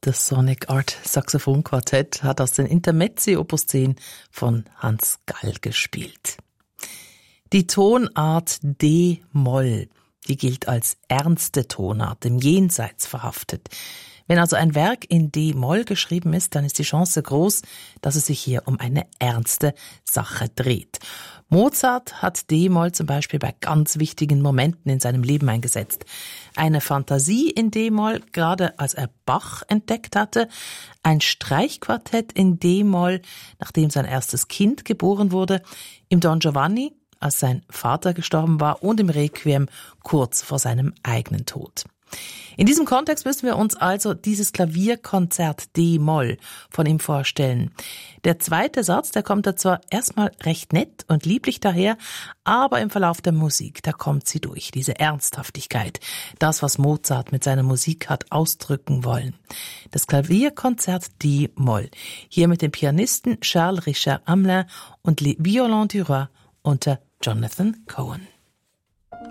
Das Sonic Art Saxophon Quartett hat aus den Intermezzi Opus 10 von Hans Gall gespielt. Die Tonart D-Moll, die gilt als ernste Tonart, im Jenseits verhaftet. Wenn also ein Werk in D-Moll geschrieben ist, dann ist die Chance groß, dass es sich hier um eine ernste Sache dreht. Mozart hat D-Moll zum Beispiel bei ganz wichtigen Momenten in seinem Leben eingesetzt. Eine Fantasie in D-Moll, gerade als er Bach entdeckt hatte, ein Streichquartett in D-Moll, nachdem sein erstes Kind geboren wurde, im Don Giovanni, als sein Vater gestorben war, und im Requiem kurz vor seinem eigenen Tod. In diesem Kontext müssen wir uns also dieses Klavierkonzert D-Moll von ihm vorstellen. Der zweite Satz, der kommt da zwar erstmal recht nett und lieblich daher, aber im Verlauf der Musik, da kommt sie durch, diese Ernsthaftigkeit, das, was Mozart mit seiner Musik hat ausdrücken wollen. Das Klavierkonzert D-Moll, hier mit dem Pianisten Charles Richard Hamelin und Les Violons du Roi unter Jonathan Cohen.